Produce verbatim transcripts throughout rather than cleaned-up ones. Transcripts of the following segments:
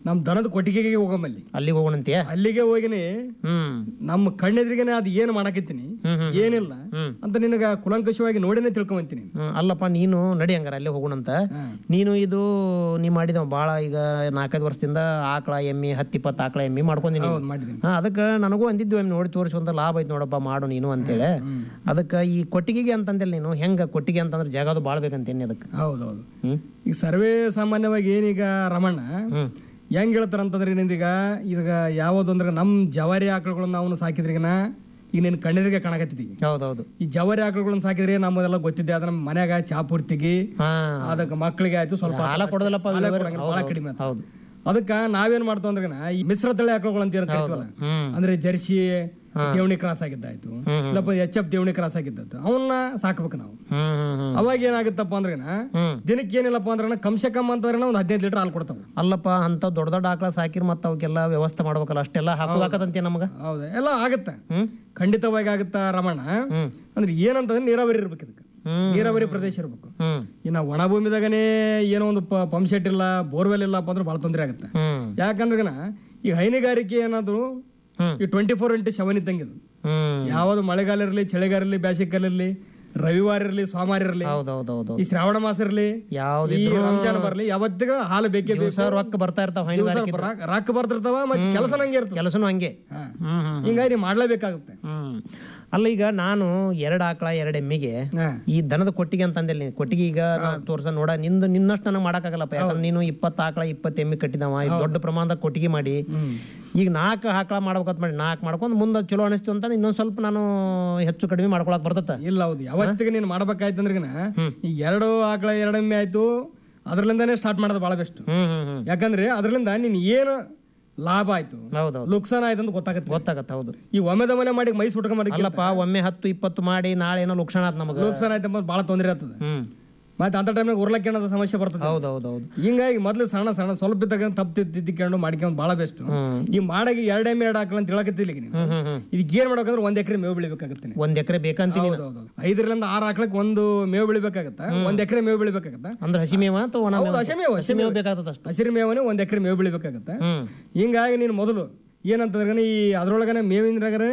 ನಮ್ ದನದ ಕೊಟ್ಟಿಗೆಗೆ ಹೋಗಮಲ್ಲಿ ಅಲ್ಲಿಗೆ ಹೋಗೋಣಂತೀಯ? ಅಲ್ಲಿಗೆ ಹೋಗಿನಿ ಹ್ಮ್ ನಮ್ಮ ಕಣ್ಣೆದ್ರಿಗೆನೆ ಅದು ಏನ್ ಮಾಡಾಕತ್ತೀನಿ ಏನಿಲ್ಲ ಅಂತ ನಿನಗ ಕುಲಂಕಷವಾಗಿ ನೋಡಿನೇ ತಿಳ್ಕೊಂಬಂತೀನಿ. ಅಲ್ಲಪ್ಪ ನೀನು ನಡಿ ಹಂಗಾರ ಅಲ್ಲೇ ಹೋಗೋಣಂತ. ನೀನು ಇದು ನೀ ಮಾಡಿದ ಬಾಳ ಈಗ ನಾಲ್ಕೈದು ವರ್ಷದಿಂದ ಆಕಳ ಎಮ್ಮಿ ಹತ್ತು ಇಪ್ಪತ್ತು ಆಕಳ ಎಮ್ಮಿ ಮಾಡ್ಕೊಂಡಿನಿ. ಹಾ ಅದಕ್ಕೆ ನನಗೂ ಅಂದಿದ್ದು ಎಮ್ಮಿ ನೋಡಿ ತೋರಿಸಿ ಒಂದು ಲಾಭ ಐತಿ ನೋಡಪ್ಪ ಮಾಡು ನೀನು ಅಂತೇಳಿ. ಅದಕ್ಕೆ ಈ ಕೊಟ್ಟಿಗೆಗೆ ಅಂತಂದೇಳಿ ನೀನು ಹೆಂಗ ಕೊಟ್ಟಿಗೆ ಅಂತಂದ್ರೆ ಜಾಗದು ಬಾಳ್ ಬೇಕಂತೇನಿ ಅದಕ್ಕೆ. ಹೌದೌದು. ಈಗ ಸರ್ವೇ ಸಾಮಾನ್ಯವಾಗಿ ಏನೀಗ ರಮಣ್ಣ ಹೆಂಗ್ ಹೇಳ್ತಾರ ಅಂತಂದ್ರೆ ಏನಂದೀಗ ಈಗ ಯಾವ್ದಂದ್ರೆ ನಮ್ ಜವಾರಿ ಆಕಳುಗಳನ್ನ ನಾವು ಸಾಕಿದ್ರಿಗನ ಈಗ ನೀನ್ ಕಣ್ಣೆದ್ರಿಗೆ ಕಾಣಕತ್ತಿದ್ದೀವಿ. ಹೌದೌದು. ಈ ಜವಾರಿ ಆಕಳುಗಳನ್ನ ಸಾಕಿದ್ರೆ ನಮ್ಮದೆಲ್ಲ ಗೊತ್ತಿದ್ದೆ ಅದ್ರ ನಮ್ಮ ಮನ್ಯಾಗ ಚಾ ಪೂರ್ತಿಗೆ ಅದಕ್ಕೆ ಮಕ್ಕಳಿಗೆ ಆಯ್ತು ಸ್ವಲ್ಪ ಹಾಲ ಕೊಡೋದಿಲ್ಲಪ್ಪ ಬಹಳ ಕಡಿಮೆ. ಹೌದು. ಅದಕ್ಕ ನಾವೇನ್ ಮಾಡ್ತಾವ ಅಂದ್ರೆ ಈ ಮಿಶ್ರ ತಳಿ ಆಕಳುಗಳು ಅಂತ ಕರಿತೀವಲ್ಲ, ಅಂದ್ರೆ ಜರ್ಸಿ ದೇವಣಿ ಕ್ರಾಸ್ ಆಗಿದ್ದಾಯ್ತು ಇಲ್ಲಪ್ಪ ಎಚ್ ಎಫ್ ದೇವಣಿ ಕ್ರಾಸ್ ಆಗಿದ್ದಾಯ್ತು ಅವನ್ನ ಸಾಕ್ಬೇಕು ನಾವು. ಅವಾಗ ಏನಾಗುತ್ತಪ್ಪ ಅಂದ್ರೆ ದಿನಕ್ಕೆ ಏನಿಲ್ಲಪ್ಪ ಅಂದ್ರೆ ಕಮ್ಸೆ ಕಮ್ ಅಂತಂದ್ರೆ ಒಂದ್ ಹದಿನೈದು ಲೀಟರ್ ಹಾಲು ಕೊಡ್ತಾವ. ಅಲ್ಲಪ್ಪ ಅಂತ ದೊಡ್ಡ ದೊಡ್ಡ ಆಕಳ ಸಾಕಿರ್ ಮತ್ತ ಅವಕ್ಕೆಲ್ಲ ವ್ಯವಸ್ಥೆ ಮಾಡ್ಬೇಕಲ್ಲ, ಅಷ್ಟೆಲ್ಲ ಹಾಕೋದಾಕದಂತೆ ನಮಗ. ಹೌದಾ, ಎಲ್ಲ ಆಗತ್ತ, ಖಂಡಿತವಾಗಿ ಆಗತ್ತ ರಮಣ. ಅಂದ್ರೆ ಏನಂತಂದ್ರೆ ನೀರಾವರಿ ಇರ್ಬೇಕು, ಇದಕ್ಕೆ ನೀರಾವರಿ ಪ್ರದೇಶ ಇರ್ಬೇಕು. ಇನ್ನ ಒಣ ಭೂಮಿದಾಗನೇ ಏನೋ ಒಂದು ಪಂಪ್ ಸೆಟ್ ಇಲ್ಲ, ಬೋರ್ವೆಲ್ ಇಲ್ಲಪ್ಪ ಅಂದ್ರೆ ಬಹಳ ತೊಂದರೆ ಆಗುತ್ತೆ. ಯಾಕಂದ್ರೆ ಈ ಹೈನುಗಾರಿಕೆ ಏನಾದ್ರು ಈ ಟ್ವೆಂಟಿ ಫೋರ್ ಇಂಟು ಸೆವೆನ್ ಇದ್ದಂಗಿದು. ಯಾವ್ದು ಮಳೆಗಾಲ ಇರಲಿ, ಚಳಿಗಾಲ ಇರಲಿ, ಬೇಸಿಗೆಗಾಲ ಇರಲಿ, ರವಿವಾರ ಇರಲಿ, ಸೋಮವಾರ ಇರಲಿ, ಈ ಶ್ರಾವಣ ಮಾಸ ಇರಲಿ, ಈ ರಂಜಾನ್ ಬರ್ಲಿ, ಯಾವತ್ತಿಗ ಹಾಲು ಬೇಕೇ ಬೇಕು. ರೊಕ್ಕ ಬರ್ತಾ ಇರ್ತಾವ, ರೊಕ್ಕ ಬರ್ತಿರ್ತಾವ, ಮತ್ತೆ ಕೆಲಸ ನಂಗೆ ಇರ್ತದೆ, ಕೆಲಸನು ಹಂಗೆ. ಹಿಂಗಾಗಿ ನೀ ಮಾಡ್ಲೇಬೇಕಾಗುತ್ತೆ. ಅಲ್ಲ ಈಗ ನಾನು ಎರಡ್ ಆಕಳ ಎರಡ್ ಎಮ್ಮಿಗೆ ಈ ದನದ ಕೊಟ್ಟಿಗೆ ಅಂತ ಅಂದೇಳಿ, ಕೊಟ್ಟಿಗೆ ಈಗ ತೋರ್ಸ ನೋಡ ನಿಂದು ನಿನ್ನಷ್ಟು ನನಗೆ ಮಾಡಕ್ಕಾಗಲ್ಲಪ್ಪ. ಯಾಕಂದ್ರೆ ನೀನು ಇಪ್ಪತ್ತು ಆಕಳ ಇಪ್ಪತ್ತು ಎಮ್ಮಿ ಕಟ್ಟಿದವ, ದೊಡ್ಡ ಪ್ರಮಾಣದಾಗ ಕೊಟ್ಟಿಗೆ ಮಾಡಿ ಈಗ ನಾಲ್ಕು ಆಕಳ ಮಾಡ್ಬೇಕಂತ ಮಾಡಿ ನಾಲ್ಕು ಮಾಡ್ಕೊಂಡು ಮುಂದೆ ಚಲೋ ಅನಿಸ್ತು ಅಂತ ಇನ್ನೊಂದ್ ಸ್ವಲ್ಪ ನಾನು ಹೆಚ್ಚು ಕಡಿಮೆ ಮಾಡ್ಕೊಳಕ್ ಬರ್ತತ್ತ. ಇಲ್ಲ, ಹೌದು, ಯಾವತ್ತಿಗೆ ನೀನು ಮಾಡ್ಬೇಕಾಯ್ತು ಅಂದ್ರೆ ಈ ಎರಡು ಆಕಳ ಎರಡು ಎಮ್ಮೆ ಆಯ್ತು ಅದ್ರಲಿಂದಾನೇ ಸ್ಟಾರ್ಟ್ ಮಾಡೋದು ಬಹಳ ಬೆಸ್ಟ್. ಯಾಕಂದ್ರೆ ಅದ್ರಲಿಂದ ನೀನ್ ಏನು ಲಾಭ ಆಯ್ತು, ಲುಕ್ಸಾನ್ ಆಯ್ತು ಅಂತ ಗೊತ್ತಾಗತ್ತೆ ಗೊತ್ತಾಗತ್ತೆ ಹೌದು. ಈ ಒಮ್ಮೆದ ಮನೆ ಮಾಡಿ ಮೈ ಸುಟ್ಕ ಮಾಡಿ ಅಲ್ಲಪ್ಪ, ಒಮ್ಮೆ ಹತ್ತು ಇಪ್ಪತ್ತು ಮಾಡಿ ನಾಳೆ ಏನೋ ಲುಕ್ಸಾನ್ ಆಯ್ತು, ನಮಗೆ ಲುಕ್ಸಾನ್ ಆಯ್ತು ಬಹಳ ತೊಂದರೆ ಆಗ್ತದೆ. ಮತ್ತೆ ಅಂತ ಟೈಮ್ನಾಗ ಉರ್ಲಕ್ಕೆ ಏನೋ ಸಮಸ್ಯೆ ಬರ್ತದೆ. ಹೌದೌದೌದು. ಹಿಂಗಾಗಿ ಮೊದ್ಲು ಸಣ್ಣ ಸಣ್ಣ ಸ್ವಲ್ಪ ಇದ್ದಾಗ ತಪ್ಪು ತಿದ್ದಿಕೊಂಡು ಮಾಡ್ಕೊಂಡು ಬಹಳ ಬೆಸ್ಟ್. ಈ ಮಾಡಾಗಿ ಎರಡ್ ಎಮ್ಮೆ ಎರಡು ಹಾಕಲ್ಲ ಅಂತ ಹೇಳಕತ್ತಿಲ್ಲ. ಇದಕ್ಕೆ ಏನ್ ಮಾಡ್ಬೇಕಂದ್ರೆ ಒಂದ್ ಎಕರೆ ಮೇವು ಬೆಳಿಬೇಕಾಗತ್ತೆ. ಒಂದ್ ಎಕರೆ ಬೇಕಂತೀನಿ. ಐದರಿಂದ ಆರು ಹಾಕ್ಲಕ್ ಒಂದು ಮೇವು ಬೆಳಿಬೇಕಾಗತ್ತ, ಒಂದ್ ಎಕರೆ ಮೇವು ಬೆಳಿಬೇಕಾಗತ್ತ. ಅಂದ್ರೆ ಹಸಿ ಮೇವ ಅಥವಾ ಹಸಿ ಮೇವು ಹಸಿ ಮೇವು ಬೇಕಾಗತ್ತ. ಹಸಿರು ಮೇವನೇ ಒಂದ್ ಎಕರೆ ಮೇವು ಬೆಳಿಬೇಕಾಗತ್ತ. ಹಿಂಗಾಗಿ ನೀನ್ ಮೊದಲು ಏನಂತಂದ್ರೆ ಈ ಅದ್ರೊಳಗನೆ ಮೇವಿಂದ್ರಾಗನೆ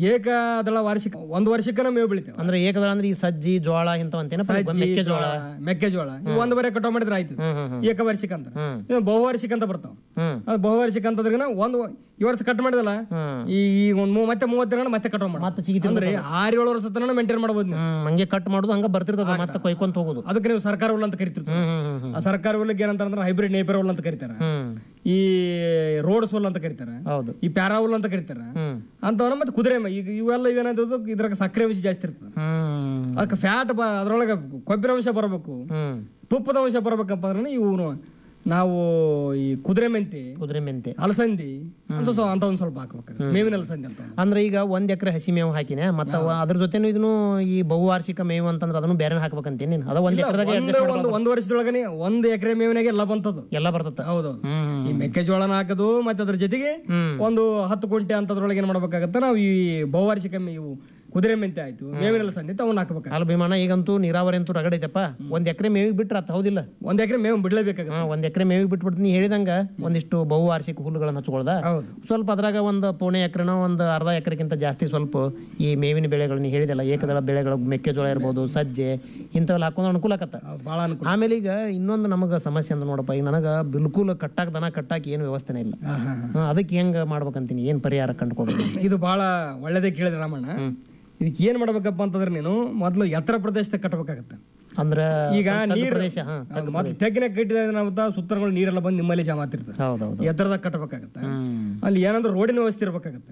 ಏಕದಳ ವಾರ್ಷಿಕ ಒಂದ್ ವರ್ಷಕ್ಕನ ಮೇವು ಬೆಳಿತೇವೆ. ಅಂದ್ರೆ ಏಕದಳ ಅಂದ್ರೆ ಈ ಸಜ್ಜಿ ಜೋಳ ಇಂತವಂತೇನ, ಮೆಕ್ಕೆಜೋಳ ಮೆಕ್ಕೆಜೋಳ ಒಂದ್ ಬರೆ ಕಟಾವ್ ಮಾಡಿದ್ರೆ ಆಯ್ತು. ಏಕ ವಾರ್ಷಿಕ ಅಂತ ಬಹುವಾರ್ಷಿಕ ಅಂತ ಬರ್ತಾವ. ಅದು ಬಹುವಾರ್ಷಿಕ ಅಂತಂದ್ರೆ ಒಂದು ಈ ವರ್ಷ ಕಟ್ ಮಾಡಿದಲ್ಲ, ಈ ಒಂದ್ ಮತ್ತೆ ಮೂವತ್ತು ದಿನ ಮತ್ತೆ ಕಟಾವ್ ಮಾಡಿ ಮತ್ತೆ ಚಿಗಿತ ಅಂದ್ರೆ ಆರ್ ಏಳು ವರ್ಷ ತನ ಮೇಂಟೈನ್ ಮಾಡಬಹುದು. ಹಂಗೆ ಕಟ್ ಮಾಡೋದು ಹಂಗ ಬರ್ತಿರ್ತದ, ಮತ್ತೆ ಕೊಯ್ಕೊಂತ ಹೋಗೋದು. ಅದಕ್ಕೆ ನೀವು ಸರ್ಕಾರ ಹುಲ್ಲು ಅಂತ ಕರಿತಿರ್ತೀವಿ. ಆ ಸರ್ಕಾರ ಹುಲ್ಲಿಗೆ ಏನಂತಾರೆ ಹೈಬ್ರಿಡ್ ನೇಪರ್ ಹುಲ್ಲು ಅಂತ ಕರಿತಾರ, ಈ ರೋಡ್ ಹುಲ್ಲು ಅಂತ ಕರಿತಾರ, ಈ ಪ್ಯಾರಾ ಹುಲ್ಲು ಅಂತ ಕರಿತಾರ ಅಂತವನ್ನ. ಮತ್ತೆ ಕುದುರೆ ಈಗ ಇವೆಲ್ಲ ಇವೇನಾದ್ರು ಇದ್ರಾಗ ಸಕ್ಕರೆ ಅಂಶ ಜಾಸ್ತಿ ಇರ್ತದೆ. ಅದಕ್ಕೆ ಫ್ಯಾಟ್ ಅದ್ರೊಳಗೆ ಕೊಬ್ಬಿನ ಅಂಶ ಬರಬೇಕು, ತುಪ್ಪದ ಅಂಶ ಬರ್ಬೇಕಪ್ಪ ಅಂದ್ರೆ ಇವು ನಾವು ಈ ಕುದುರೆ ಮೆಂತೆ ಕುದುರೆ ಮೆಂತೆ ಅಲಸಂದಿ ಅಂತ ಅಂತ ಒಂದ್ ಸ್ವಲ್ಪ ಹಾಕ್ಬೇಕು, ಮೇವಿನ ಅಲಸಂದಿ ಅಂತ. ಅಂದ್ರೆ ಈಗ ಒಂದ್ ಎಕರೆ ಹಸಿ ಮೇವು ಹಾಕಿನೇ ಮತ್ತ ಅದ್ರ ಜೊತೆನು ಇದನ್ನು ಈ ಬಹುವಾರ್ಷಿಕ ಮೇವು ಅಂತಂದ್ರೆ ಅದನ್ನು ಬೇರೆ ಹಾಕ್ಬೇಕಂತೀನಿ. ಅದ ಒಂದ್ ಎಕರೆದಾಗ ಒಂದು ಒಂದ್ ವರ್ಷದೊಳಗನೆ ಒಂದ್ ಎಕರೆ ಮೇವಿನಾಗ ಎಲ್ಲ ಬಂತದ್ದು ಎಲ್ಲ ಬರ್ತದ. ಹೌದು. ಈ ಮೆಕ್ಕೆಜೋಳನ ಹಾಕೋದು ಮತ್ತೆ ಅದ್ರ ಜೊತೆಗೆ ಒಂದು ಹತ್ತು ಕುಂಟೆ ಅಂತದ್ರೊಳಗೆ ಏನ್ ಮಾಡ್ಬೇಕಾಗತ್ತ, ನಾವು ಈ ಬಹುವಾರ್ಷಿಕ ಮೇವು ಕುದುರೆ ಮೆಂತೆ ಆಯ್ತು, ಮೇವಿನ ಸಂದಿ ಅವನ್ನ ಹಾಕ್ಬೇಕು. ಅಲ್ಲ ಭೀಮಣ್ಣ, ಈಗಂತೂ ನೀರಾವರಿ ಅಂತೂ ರಗಡೈತಪ್ಪ. ಒಂದ್ ಎಕರೆ ಮೇವಿಗೆ ಬಿಟ್ರ ಅತ್ತ ಹೌದಿಲ್ಲ? ಒಂದ್ ಎಕರೆ ಮೇವು ಬಿಡ್ಲೇಬೇಕಾಗ. ಒಂದ್ ಎಕರೆ ಮೇವಿಗೆ ಬಿಟ್ಬಿಡ್ತೀನಿ. ನೀ ಹೇಳಿದಂಗ ಒಂದಿಷ್ಟು ಬಹುವಾರ್ಷಿಕ ಹುಲ್ಲುಗಳನ್ನ ಹಚ್ಕೊಳ್ದ ಸ್ವಲ್ಪ ಅದ್ರಾಗ ಒಂದ್ ಪೌಣೆ ಎಕರೆನ ಒಂದ್ ಅರ್ಧ ಎಕರೆಗಿಂತ ಜಾಸ್ತಿ ಸ್ವಲ್ಪ ಈ ಮೇವಿನ ಬೆಳೆಗಳು ನೀ ಹೇಳಿದಲ್ಲ, ಏಕದಳ ಬೆಳೆಗಳು ಮೆಕ್ಕೆಜೋಳ ಇರ್ಬೋದು, ಸಜ್ಜೆ ಇಂಥವೆಲ್ಲ ಹಾಕೊಂಡ್ ಅನುಕೂಲ ಆಗತ್ತ ಬಹಳ ಅನುಕೂಲ. ಆಮೇಲೆ ಈಗ ಇನ್ನೊಂದು ನಮಗ ಸಮಸ್ಯೆ ಅಂತ ನೋಡಪ್ಪ, ಈಗ ನನಗ ಬಿಲ್ಕುಲ್ ಕಟ್ಟಾಕ್ ದನ ಕಟ್ಟಾಕಿ ಏನು ವ್ಯವಸ್ಥೆನೇ ಇಲ್ಲ. ಅದಕ್ಕೆ ಹೆಂಗ ಮಾಡ್ಬೇಕಂತೀನಿ, ಏನ್ ಪರಿಹಾರ ಕಂಡುಕೊಡೋದು? ಇದು ಬಹಳ ಒಳ್ಳೇದೇ ಕೇಳಿದ್ರೆ ರಾಮಣ್ಣ. ಇದಕ್ಕೆ ಏನ್ ಮಾಡ್ಬೇಕಪ್ಪ ಅಂತಂದ್ರೆ ನೀನು ಮೊದ್ಲು ಎತ್ತರ ಪ್ರದೇಶದಾಗ ಕಟ್ಟಬೇಕಾಗತ್ತೆ. ಅಂದ್ರ ಈಗ ನೀರು ಮತ್ತೆ ತೆಗ್ಗಿನ ಕಟ್ಟಿದ ಸುತ್ತರಗಳು ನೀರೆಲ್ಲ ಬಂದು ನಿಮ್ಮಲ್ಲಿ ಜಮಾ ಆಗ್ತಿರ್ತದೆ. ಎತ್ತರದಾಗ ಕಟ್ಟಬೇಕಾಗತ್ತೆ. ಅಲ್ಲಿ ಏನಂದ್ರೆ ರೋಡಿನ ವ್ಯವಸ್ಥೆ ಇರ್ಬೇಕಾಗತ್ತೆ,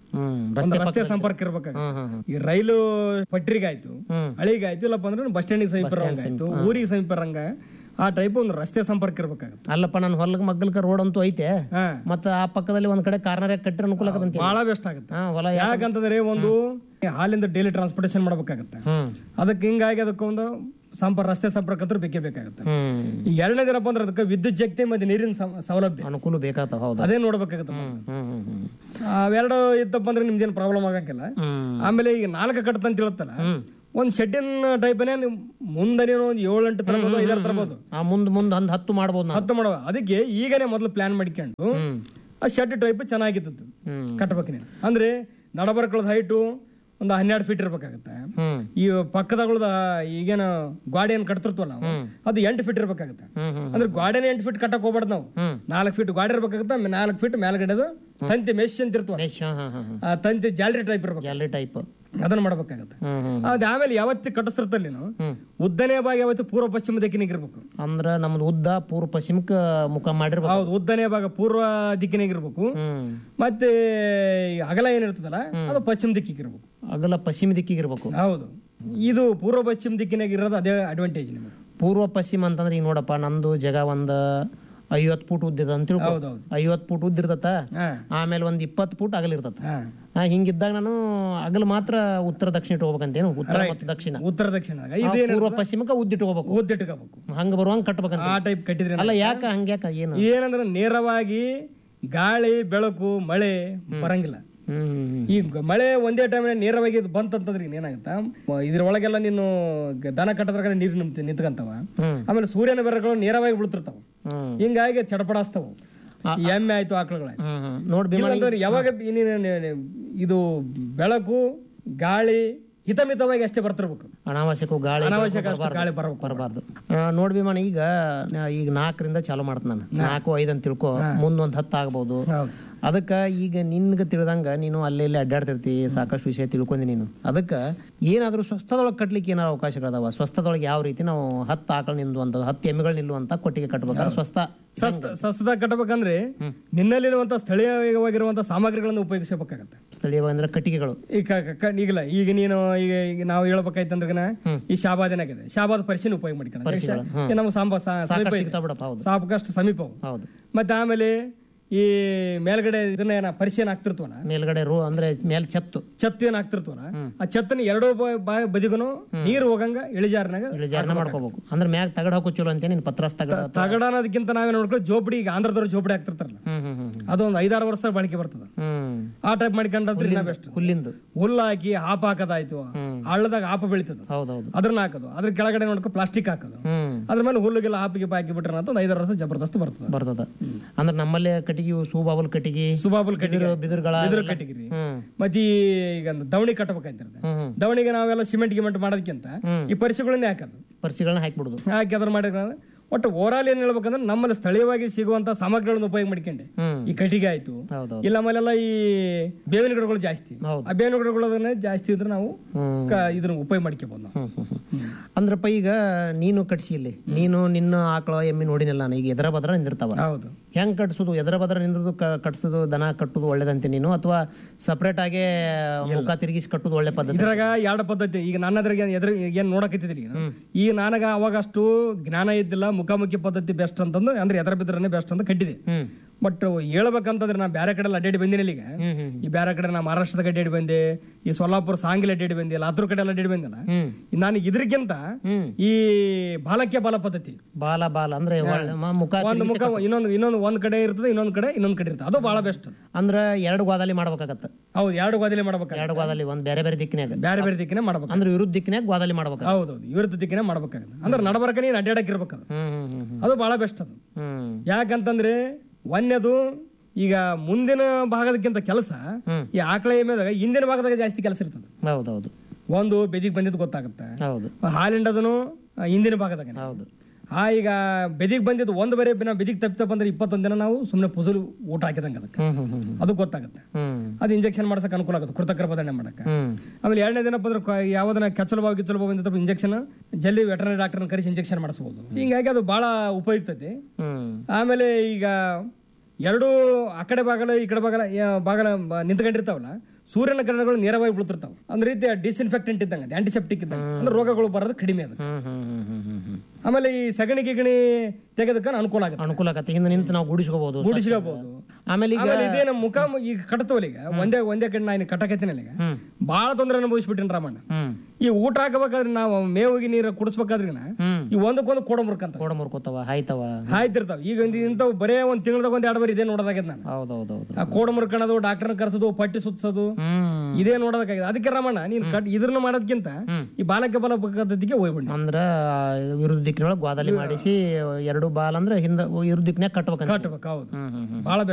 ರಸ್ತೆ ಸಂಪರ್ಕ ಇರ್ಬೇಕಾಗತ್ತೆ. ಈ ರೈಲು ಪಟ್ರಿಗಾಯ್ತು, ಹಳಿಗಾಯ್ತು, ಇಲ್ಲಪ್ಪ ಅಂದ್ರೆ ಬಸ್ ಸ್ಟ್ಯಾಂಡಿಗೆ ಸಮೀಪ ಆಯ್ತು, ಊರಿಗೆ ಸಮೀಪ ರಂಗ ಆ ಟೈಪ್ ಒಂದು ರಸ್ತೆ ಸಂಪರ್ಕ ಇರ್ಬೇಕಾಗತ್ತೆ. ಅಲ್ಲಪ್ಪ ನನ್ನ ಹೊಲಗ ಮಗ್ಗಲ್ಕ ರೋಡ್ ಅಂತೂ ಐತೆ, ಮತ್ತೆ ಆ ಪಕ್ಕದಲ್ಲಿ ಒಂದ್ ಕಡೆ ಕಾರ್ನರ್ ಕಟ್ಟಿರ ಅನುಕೂಲ ಆಗತ್ತೆ, ಬಹಳ ಬೆಸ್ಟ್ ಆಗುತ್ತೆ. ಯಾಕಂತಂದ್ರೆ ಒಂದು ಹಾಲಿಂದ ಡೈಲಿ ಟ್ರಾನ್ಸ್ಪೋರ್ಟೇಷನ್ ಮಾಡ್ಬೇಕಾಗತ್ತೆ. ಅದಕ್ಕೆ ಹಿಂಗಾಗಿ ಅದಕ್ಕೆ ಒಂದು ಸಂಪರ್ಕ ರಸ್ತೆ ಸಂಪರ್ಕ ಹತ್ರ ಬೇಕೇ ಬೇಕಾಗತ್ತೆ. ಈ ಎರಡನೇ ದಿನಪ್ಪ ಅಂದ್ರೆ ಅದಕ್ಕೆ ವಿದ್ಯುತ್ ಶಕ್ತಿ ಮತ್ತೆ ನೀರಿನ ಸೌಲಭ್ಯ ಅನುಕೂಲ ಬೇಕಾಗ್ತಾವ. ಹೌದು, ಅದೇ ನೋಡ್ಬೇಕಾಗತ್ತೆ. ಅವೆರಡು ಇತ್ತಪ್ಪ ಅಂದ್ರೆ ನಿಮ್ದೇನು ಪ್ರಾಬ್ಲಮ್ ಆಗಂಗಿಲ್ಲ. ಆಮೇಲೆ ಈಗ ನಾಲ್ಕು ಕಟ್ಟತ ಅಂತ ಹೇಳ್ತಾರ, ಒಂದ್ ಶೆಡ್ಡಿನ ಟೈಪನೇ ಮುಂದೆ ಒಂದು ಏಳು ಎಂಟು ತರಬಹುದು, ಐದಾರು ತರಬಹುದು, ಮುಂದ್ ಮುಂದ್ ಒಂದ್ ಹತ್ತು ಮಾಡ್ಬೋದು, ಹತ್ತು ಮಾಡುವ. ಅದಕ್ಕೆ ಈಗನೇ ಮೊದಲು ಪ್ಲಾನ್ ಮಾಡ್ಕೊಂಡು ಆ ಶೆಡ್ ಟೈಪ್ ಚೆನ್ನಾಗಿತ್ತು ಕಟ್ಬೇಕು ನೀನು. ಅಂದ್ರೆ ನಡಬರ್ಕಳದ ಹೈಟು ಒಂದು ಹನ್ನೆರಡು ಫೀಟ್ ಇರ್ಬೇಕಾಗತ್ತೆ. ಈ ಪಕ್ಕದಗಳದ ಈಗೇನ ಗಾಡಿ ಏನ್ ಕಟ್ತಿರ್ತವಲ್ಲ ನಾವು ಅದು ಎಂಟು ಫೀಟ್ ಇರ್ಬೇಕಾಗತ್ತೆ. ಅಂದ್ರೆ ಗಾಡಿನ ಎಂಟು ಫೀಟ್ ಕಟ್ಟಕ್ ಹೋಗ್ಬಾರ್ದು ನಾವು, ನಾಲ್ಕು ಫೀಟ್ ಗಾಡಿ ಇರ್ಬೇಕಾಗತ್ತೆ. ನಾಲ್ಕು ಫೀಟ್ ಮೇಲ್ಗಡೆದು ತಂತಿ ಮೆಶ್ ಅಂತ ಇರ್ತವ, ಆ ತಂತಿ ಜಾಲರಿ ಟೈಪ್ ಇರ್ಬೇಕು, ಜಾಲರಿ ಟೈಪ್ ಅದನ್ನ ಮಾಡ್ಬೇಕಾಗತ್ತೆ. ಅದ್ ಆಮೇಲೆ ಯಾವತ್ತಿ ಕಟ್ಟಿಸ್ತಿರ್ತಲ್ಲ ನೀನು ಉದ್ದನೇ ಭಾಗ ಯಾವತ್ತು ಪೂರ್ವ ಪಶ್ಚಿಮ ದಿಕ್ಕಿನಾಗ ಇರ್ಬೇಕು. ಅಂದ್ರ ನಮ್ದು ಉದ್ದ ಪೂರ್ವ ಪಶ್ಚಿಮಕ್ಕ ಮುಖ ಮಾಡಿರ್ಬೇಕು. ಹೌದು, ಉದ್ದನೇ ಭಾಗ ಪೂರ್ವ ದಿಕ್ಕಿನಾಗ ಇರ್ಬೇಕು. ಮತ್ತೆ ಅಗಲ ಏನಿರ್ತದಲ್ಲ ಅದು ಪಶ್ಚಿಮ ದಿಕ್ಕಿಗೆ ಇರ್ಬೇಕು, ಅಗಲ ಪಶ್ಚಿಮ ದಿಕ್ಕಿಗೆ ಇರ್ಬೇಕು. ಹೌದು, ಇದು ಪೂರ್ವ ಪಶ್ಚಿಮ ದಿಕ್ಕಿನಾಗ ಇರೋದು ಅದೇ ಅಡ್ವಾಂಟೇಜ್ ನಿಮಗೆ. ಪೂರ್ವ ಪಶ್ಚಿಮ ಅಂತಂದ್ರೆ ಈಗ ನೋಡಪ್ಪ, ನಂದು ಜಗ ಒಂದ್ ಐವತ್ ಫೂಟ್ ಉದ್ದಿದ ಅಂತ ತಿಳ್ಕೊ, ಐವತ್ ಫೂಟ್ ಉದ್ದಿರ್ತತ, ಆಮೇಲೆ ಒಂದ್ ಇಪ್ಪತ್ತು ಫೂಟ್ ಅಗಲ ಇರ್ತತ. ಹಿಂಗಿದ್ದಾಗ ನಾನು ಅಗಲ ಮಾತ್ರ ಉತ್ತರ ದಕ್ಷಿಣ ಇಟ್ಕೋಬೇಕಂತೇನು, ಉತ್ತರ ಮತ್ತು ದಕ್ಷಿಣ, ಉತ್ತರ ದಕ್ಷಿಣ ಪೂರ್ವ ಪಶ್ಚಿಮಕ್ಕ ಉದ್ದಿಟ್ಕೋಬೇಕು, ಉದ್ದಿಟ್ಕೋಬೇಕು, ಹಂಗ ಬರುವಂಗ ಕಟ್ಬೇಕಂತ ಆ ಟೈಪ್ ಕಟ್ಟಿದ್ರೆ. ಅಲ್ಲ ಯಾಕ ಹಂಗ್ಯಾಕ ಏನು ಏನಂದ್ರೆ ನೇರವಾಗಿ ಗಾಳಿ ಬೆಳಕು ಮಳೆ ಬರಂಗಿಲ್ಲ. ಈ ಮಳೆ ಒಂದೇ ಟೈಮ್ ನೇರವಾಗಿ ಬಂತಂತಂದ್ರೆ ಏನಾಗುತ್ತ, ಇದ್ರೊಳಗೆಲ್ಲ ನೀನು ದನ ಕಟ್ಟದ್ರ ನೀರು ನಿಂತ ನಿಂತ್ಕಂತಾವ. ಆಮೇಲೆ ಸೂರ್ಯನ ಬೆರಗಳು ನೇರವಾಗಿ ಬೀಳ್ತಿರ್ತಾವ, ಹಿಂಗಾಗಿ ಚಡಪಡಾಸ್ತವು ಎಮ್ಮೆ ಆಯ್ತು ಆಕಳುಗಳ. ನೋಡಿ ಯಾವಾಗ ಇದು ಬೆಳಕು ಗಾಳಿ ಹಿತಮಿತವಾಗಿ ಅಷ್ಟೇ ಬರ್ತಿರ್ಬೇಕು, ಅನಾವಶ್ಯಕ ಗಾಳಿ ಅನಾವಶ್ಯಕ ಅಷ್ಟು ಗಾಳಿ ಬರಬೇಕು ಬರಬಾರ್ದು. ನೋಡ್ ಭೀಮಣ್ಣ, ಈಗ ಈಗ ನಾಲ್ಕರಿಂದ ಚಾಲೂ ಮಾಡ್ತ ನಾನು, ನಾಲ್ಕು ಐದು ಅಂತ ತಿಳ್ಕೊ, ಮುಂದೊಂದ್ ಹತ್ತು ಆಗ್ಬಹುದು. ಅದಕ್ಕ ಈಗ ನಿನ್ಗೆ ತಿಳಿದಂಗ ನೀನು ಅಲ್ಲೇ ಇಲ್ಲಿ ಅಡ್ಡಾಡ್ತಿರ್ತಿ, ಸಾಕಷ್ಟು ವಿಷಯ ತಿಳ್ಕೊಂಡಿ ನೀನು. ಅದಕ್ಕ ಏನಾದ್ರು ಸ್ವಸ್ಥದೊಳಗೆ ಕಟ್ಲಿಕ್ಕೆ ಏನಾದ್ರು ಅವಕಾಶಗಳದಾವ? ಸ್ವಸ್ಥದೊಳಗೆ ಯಾವ ರೀತಿ ನಾವು ಹತ್ತು ಆಕಳ ನಿಲ್ಲುವಂತ, ಹತ್ತು ಎಮ್ಮೆಗಳು ನಿಲ್ಲುವಂತ ಕೊಟ್ಟಿಗೆ ಕಟ್ಬೇಕಾದ್ರೆ ಸ್ವಸ್ಥ ಸ್ವಸ್ಥದಾಗ ಕಟ್ಟಬೇಕಂದ್ರೆ ನಿನ್ನಲ್ಲಿರುವಂತ ಸ್ಥಳೀಯವಾಗಿರುವಂತ ಸಾಮಗ್ರಿಗಳನ್ನು ಉಪಯೋಗಿಸಬೇಕಾಗತ್ತೆ. ಸ್ಥಳೀಯವಾಗಿ ಅಂದ್ರೆ ಕಟ್ಟಿಗೆಗಳು. ಈಗಲ್ಲ ಈಗ ನೀನು ಈಗ ಈಗ ನಾವು ಹೇಳ್ಬೇಕಾಯ್ತಂದ್ರೆ ಈ ಶಾಬಾದಿನಾಗಿದೆ, ಶಾಬಾದ್ ಪರಿಶೀಲನೆ ಉಪಯೋಗ ಮಾಡ್ಕೊಂಡು ನಮ್ಮ ಸಾಂಬ ಸಾಕಷ್ಟು ಸಮೀಪ. ಹೌದು. ಮತ್ತೆ ಆಮೇಲೆ ಈ ಮೇಲ್ಗಡೆ ಇದನ್ನ ಏನ ಪರಿಶೀಲನೆ ಆಗ್ತಿರ್ತವಲ್ಲ, ಮೇಲ್ಗಡೆ ರೋ ಅಂದ್ರೆ ಮೇಲ್ ಛತ್ತು ಛತ್ತು ಏನ್ ಆಗ್ತಿರ್ತವಲ್ಲ, ಆ ಛತ್ತನ ಎರಡೂ ಬದಿಗೂ ನೀರು ಹೋಗಂಗ ಇಳಿಜಾರನಾಗ ಇಳಿಜಾರನ ಮಾಡ್ಕೋಬೇಕು. ಅಂದ್ರೆ ಮ್ಯಾಗ ತಗಡ ಹಾಕೋ ಚಲೋ ಅಂತ ನೀನ್ ಪತ್ರಾಸ್ ತಗಡ ತಗಡ ಅನ್ನೋದಕ್ಕಿಂತ ನಾವೇ ನೋಡ್ಕೊಳ್ಳಿ ಜೋಪಡಿ. ಈಗ ಆಂಧ್ರದವ್ರು ಜೋಪಡಿ ಆಗ್ತಿರ್ತಾರಲ್ಲ, ಅದೊಂದು ಐದಾರು ವರ್ಷ ಬಾಳಿಕೆ ಬರ್ತದ. ಆ ಟೈಪ್ ಮಾಡ್ಕೊಂಡ್ರೆ ಬೆಸ್ಟ್. ಹುಲ್ಲಿಂದು ಹುಲ್ಲು ಹಾಕಿ ಹಾಪ ಹಾಕದಾಯ್ತು, ಹಳ್ಳದಾಗ ಹಾಪ ಬೆಳಿತದ, ಹೌದೌದು, ಅದ್ರನ್ನ ಹಾಕೋದು. ಅದ್ರ ಕೆಳಗಡೆ ನೋಡ್ಕೊ ಪ್ಲಾಸ್ಟಿಕ್ ಹಾಕೋದು, ಅದ್ರ ಮೇಲೆ ಹುಲ್ಲುಗೆಲ್ಲ ಹಾಪಿಗೆ ಹಾಕಿ ಬಿಟ್ರೆ ಅಂತ ಐದಾರು ವರ್ಷ ಜಬರ್ದಸ್ತ್ ಬರ್ತದ ಬರ್ತದ ಅಂದ್ರೆ ನಮ್ಮಲ್ಲಿ ಕಟ್ಟಿಗೆ ಸೂಬಾಬಲ್ ಕಟ್ಟಿಗೆ, ಸುಬಾಬಲ್ ಕಟ್ಟಿಗೆ, ಬಿದಿರುಗಳ ಬಿದಿರು ಕಟ್ಟಿಗೆ. ಮತ್ತೆ ಈಗ ದವಣಿ ಕಟ್ಟಬೇಕಾಯ್ತಿರ್ತದೆ. ದವಣಿಗೆ ನಾವೆಲ್ಲ ಸಿಮೆಂಟ್ ಗಿಮೆಂಟ್ ಮಾಡೋದಕ್ಕಿಂತ ಈ ಪರಿಸಿಗಳನ್ನೇ ಹಾಕೋದು, ಪರಿಸಿಗಳನ್ನ ಹಾಕಿಬಿಡುದು, ಹಾಕಿ ಅದ್ರ ಮಾಡಿದ್ರೆ ಒಟ್ಟು ಓವರಾಲ್ ಏನ್ ಹೇಳ್ಬೇಕಂದ್ರೆ ನಮ್ಮಲ್ಲಿ ಸ್ಥಳೀಯವಾಗಿ ಸಿಗುವಂತ ಸಾಮಗ್ರಿಗಳನ್ನು ಉಪಯೋಗ ಮಾಡ್ಕೊಂಡೆ. ಈ ಕಟ್ಟಿಗೆ ಆಯ್ತು, ಇಲ್ಲ ಆಮೇಲೆಲ್ಲ ಈ ಬೇವಿನ ಗಿಡಗಳು ಜಾಸ್ತಿ, ಆ ಬೇವಿನ ಗಿಡಗಳನ್ನ ಜಾಸ್ತಿ ಇದ್ರೆ ನಾವು ಇದನ್ನ ಉಪಯೋಗ ಮಾಡ್ಕೋಬಹುದು. ಅಂದ್ರಪ್ಪ ಈಗ ನೀನು ಕಟ್ಸಿ ಇಲ್ಲಿ ನೀನು ನಿನ್ನ ಆಕಳ ಎಮ್ಮೆ ನೋಡಿನಲ್ಲ, ಈಗ ಎದರ ಬದ್ರ ನಿಂದಿರ್ತಾವ. ಹೌದು. ಹೆಂಗ್ ಕಟ್ಸುದು, ಎದರ ಬದ್ರ ನಿಂದ್ರದು ಕಟ್ಸುದು, ದನ ಕಟ್ಟುದು ಒಳ್ಳೇದಂತೆ ನೀನು, ಅಥವಾ ಸಪರೇಟ್ ಆಗಿ ಮುಖ ತಿರುಗಿಸಿ ಕಟ್ಟುದು ಒಳ್ಳೆ ಪದ್ಧತಿ? ಇದ್ರಾಗ ಎರಡು ಪದ್ಧತಿ. ಈಗ ನನ್ನದ್ರಾಗ ಎದ್ರ ಏನ್ ನೋಡಕತ್ತಿದ್ರಿ ಈ ನನಗ ಅವಾಗ ಅಷ್ಟು ಜ್ಞಾನ ಇದ್ದಿಲ್ಲ, ಮುಖಾಮುಖಿ ಪದ್ಧತಿ ಬೆಸ್ಟ್ ಅಂತಂದು ಅಂದ್ರೆ ಎದರ ಬಿದ್ರನೇ ಬೆಸ್ಟ್ ಅಂತ ಕಟ್ಟಿದೆ. ಬಟ್ ಹೇಳ್ಬೇಕಂತಂದ್ರೆ ನಾ ಬೇರೆ ಕಡೆ ಅಡ್ಡಾಡಿ ಬಂದಿನಿ. ಈಗ ಈ ಬೇರೆ ಕಡೆ ನಾ ಮಹಾರಾಷ್ಟ್ರದ ಅಡ್ಡಾಡಿ ಬಂದೆ, ಈ ಸೊಲ್ಲಾಪುರ ಸಾಂಗ್ಲಿ ಅಡ್ಡಾಡಿ ಬಂದೆ, ಲಾತೂರ್ ಕಡೆ ಎಲ್ಲ ಅಡ್ಡಾಡಿ ಬಂದಿಲ್ಲ. ನಾನು ಇದ್ರಕ್ಕಿಂತ ಈ ಬಾಲಕ್ಕೆ ಬಾಲ ಪದ್ಧತಿ, ಬಾಲ ಬಾಲ ಅಂದ್ರೆ ಮುಖ ಒಂದು ಮುಖ ಇನ್ನೊಂದು ಇನ್ನೊಂದು ಒಂದ್ ಕಡೆ ಇರ್ತದೆ, ಇನ್ನೊಂದ್ ಕಡೆ ಇನ್ನೊಂದ್ ಕಡೆ ಇರ್ತದೆ, ಅದು ಬಹಳ ಬೆಸ್ಟ್. ಅಂದ್ರೆ ಎರಡು ಗೋದಲ್ಲಿ ಮಾಡ್ಬೇಕಾಗತ್ತ. ಹೌದು, ಎರಡು ಗೋದಲ್ಲಿ ಮಾಡ್ಬೇಕು. ಎರಡು ಗೋದಲ್ಲಿ ಒಂದ್ ಬೇರೆ ಬೇರೆ ದಿಕ್ಕಿನಾಗ ಬೇರೆ ಬೇರೆ ದಿಕ್ಕಿನ ಮಾಡ್ಬೇಕು. ಅಂದ್ರೆ ವಿರುದ್ಧ ದಿಕ್ಕಿನಾಗ ಗೋದಲ್ಲಿ ಮಾಡ್ಬೇಕು. ಹೌದೌದು, ವಿರುದ್ಧ ದಿಕ್ಕಿನ ಮಾಡ್ಬೇಕಾಗತ್ತೆ. ಅಂದ್ರೆ ನಡಬರ್ಕ ನೀನ್ ಅಡ್ಡಾಡಕ್ ಇರ್ಬೇಕು, ಅದು ಬಹಳ ಬೆಸ್ಟ್. ಅದು ಯಾಕಂತಂದ್ರೆ ಒಂದೇದು ಈಗ ಮುಂದಿನ ಭಾಗದಕ್ಕಿಂತ ಕೆಲಸ ಈ ಆಕಳ ಎಮ್ಮೆದಾಗ ಹಿಂದಿನ ಭಾಗದಾಗ ಜಾಸ್ತಿ ಕೆಲಸ ಇರ್ತದೆ. ಹೌದೌದು. ಒಂದು ಬೆದಿಗೆ ಬಂದಿದ್ದು ಗೊತ್ತಾಗುತ್ತೆ. ಹೌದು. ಹಾಲಿಂಡದನು ಹಿಂದಿನ ಭಾಗದಾಗ. ಹೌದು. ಆ ಈಗ ಬೆದಿಗೆ ಬಂದಿದ್ದು ಒಂದು ಬರೀ ನಾವು ಬೆದಿಗೆ ತಪ್ಪಿತಪ್ಪ ಅಂದ್ರೆ ಇಪ್ಪತ್ತೊಂದು ದಿನ ನಾವು ಸುಮ್ಮನೆ ಪುಸಲು ಊಟ ಹಾಕಿದಂಗೆ ಅದಕ್ಕೆ ಅದು ಗೊತ್ತಾಗುತ್ತೆ. ಅದು ಇಂಜೆಕ್ಷನ್ ಮಾಡ್ಸಕ್ ಅನುಕೂಲ ಆಗುತ್ತೆ, ಕೃತಕ ಬದಣೆ ಮಾಡಕ್ಕೆ. ಆಮೇಲೆ ಎರಡನೇ ದಿನಪ್ಪ ಅಂದ್ರೆ ಯಾವ್ದನ್ನ ಕೆಚ್ಚಲು ಬಾವು ಗಿಚ್ಚಲು ಬಾವು ಬಂದಿದ್ದಪ್ಪ ಇಂಜೆಕ್ಷನ್ ಜಲ್ದಿ ವೆಟರ್ನರಿ ಡಾಕ್ಟರ್ನ ಕರೆಸಿ ಇಂಜೆಕ್ಷನ್ ಮಾಡಿಸಬಹುದು. ಹಿಂಗಾಗಿ ಅದು ಬಹಳ ಉಪಯುಕ್ತತೆ. ಆಮೇಲೆ ಈಗ ಎರಡು ಆ ಕಡೆ ಬಾಗಲ ಈ ಕಡೆ ಬಾಗಲ ಬಾಗಲ ನಿಂತ್ಕೊಂಡಿರ್ತಾವಲ್ಲ, ಸೂರ್ಯನ ಕಿರಣಗಳು ನೇರವಾಗಿ ಬೀಳ್ತಿರ್ತಾವ. ಅಂದ್ರೆ ರೀತಿ ಡಿಸ್ಇನ್ಫೆಕ್ಟೆಂಟ್ ಇದ್ದಂಗೆ, ಆಂಟಿಸೆಪ್ಟಿಕ್ ಇದ್ದಂಗೆ, ಅಂದ್ರೆ ರೋಗಗಳು ಬರೋದು ಕಡಿಮೆ ಅದು. ಆಮೇಲೆ ಈ ಸಗಣಿ ಗಿಗಣಿ ತೆಗೆದಕ್ಕ ಅನುಕೂಲ ಆಗುತ್ತೆ, ಅನುಕೂಲ ಆಗುತ್ತೆ. ಹಿಂದೆ ನಿಂತು ನಾವು ಗುಡಿಸ್ಕೋಬಹುದು ಗುಡಿಸ್ಕೋಬಹುದು. ಆಮೇಲೆ ಈಗ ಇದೇ ನಮ್ಮ ಮುಖ ಈಗ ಕಟ್ತವಲ್ಲ, ಈಗ ಒಂದೇ ಒಂದೇ ಕಡೆ ನಾನು ಕಟ್ಟಕತ್ತಿನಲ್ಲ, ಈಗ ಬಹಳ ತೊಂದರೆ ಅನುಭವಿಸ್ಬಿಟ್ಟಿನ ರಾಮಣ್ಣ. ಈ ಊಟ ಹಾಕಬೇಕಾದ್ರೆ ನಾವು ಮೇವಿಗೆ ನೀರು ಕುಡಿಸ್ಬೇಕಾದ್ರಿನ ಈ ಒಂದಕ್ಕೊಂದು ಕೋಡ ಮುರ್ಕಂತ ಕೋಡ ಮುರ್ಕೋತಾವ ಹಾಯ್ತಾವ ಹಾಯ್ತಿರ್ತಾವ. ಈಗ ಇಂಥವು ಬರೇ ಒಂದ್ ತಿಂಗಳದಾಗ ಒಂದ್ ಎರಡು ಬಾರಿ ಇದೇ ನೋಡೋದಾಗ್ಯದ ನಾನು. ಹೌದೌದೌದು. ಆ ಕೋಡ ಮುರ್ಕಣದು, ಡಾಕ್ಟರ್ನ ಕರ್ಸೋದು, ಪಟ್ಟಿ ಸುತ್ಸೋದು, ಇದೇ ನೋಡೋದಕ್ಕಾಗಿದೆ. ಅದಕ್ಕೆ ರಮಣ ನೀನ್ ಕಟ್ ಇದ್ರನ್ನ ಮಾಡೋದಕ್ಕಿಂತ ಈ ಬಾಲಕ ಬಾಲ ಪದ್ಧತಿಗೆ ಹೋಗ್ಬಿಡಿ. ಅಂದ್ರ ವಿರುದ್ಧ ದಿಕ್ಕಿನೊಳಗೆ ಗ್ವಾದಲಿ ಮಾಡಿಸಿ ಎರಡು ಬಾಲ್ ಅಂದ್ರೆ ಹಿಂದ ವಿರುದ್ಧ ದಿಕ್ಕಿನಾಗ ಕಟ್ಬೇಕಂತ ಕಟ್ಬೇಕು. ಹೌದು, ಬಹಳ